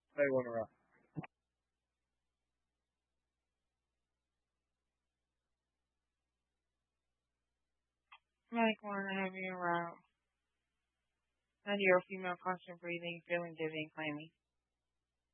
I want to rock. Like one heavy around. And you're a female constant breathing, feeling dizzy and clammy.